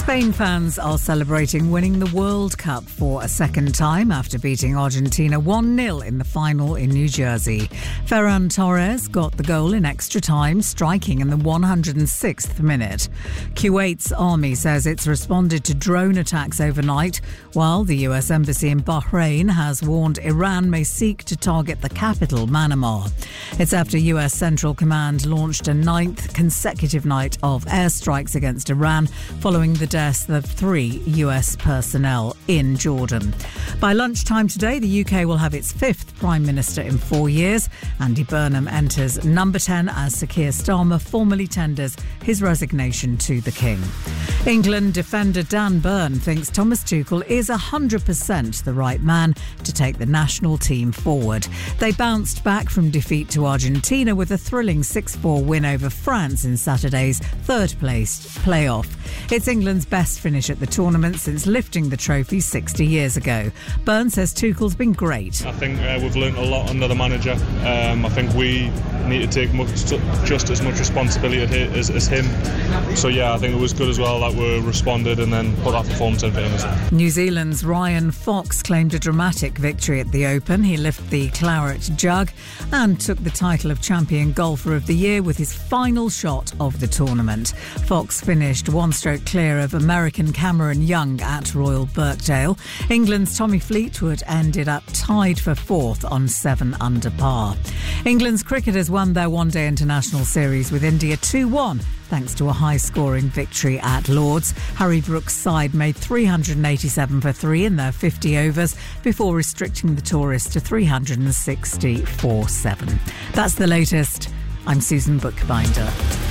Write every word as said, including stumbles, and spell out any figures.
Spain fans are celebrating winning the World Cup for a second time after beating Argentina one nil in the final in New Jersey. Ferran Torres got the goal in extra time, striking in the one hundred sixth minute. Kuwait's army says it's responded to drone attacks overnight, while the U S Embassy in Bahrain has warned Iran may seek to target the capital, Manama. It's after U S Central Command launched a ninth consecutive night of airstrikes against Iran, following the deaths of three U S personnel in Jordan. By lunchtime today, the U K will have its fifth Prime Minister in four years. Andy Burnham enters number ten as Sir Keir Starmer formally tenders his resignation to the King. England defender Dan Burn thinks Thomas Tuchel is one hundred percent the right man to take the national team forward. They bounced back from defeat to Argentina with a thrilling six four win over France in Saturday's third-place playoff. It's England's best finish at the tournament since lifting the trophy sixty years ago. Burn says Tuchel's been great. I think uh, we've learnt a lot under the manager. Um, I think we need to take much, just as much responsibility as, as him. So yeah, I think it was good as well that we responded and then put that performance in for him as well. New Zealand's Ryan Fox claimed a dramatic victory at the Open. He lifted the claret jug and took the title of champion golfer of the year with his final shot of the tournament. Fox finished one stroke clear of American Cameron Young at Royal Birkdale. England's Tommy Fleetwood ended up tied for fourth on seven under par. England's cricketers won their one-day international series with India two one. Thanks to a high-scoring victory at Lord's. Harry Brook's side made three hundred eighty-seven for three in their fifty overs before restricting the tourists to three hundred sixty for seven. That's the latest. I'm Susan Bookbinder.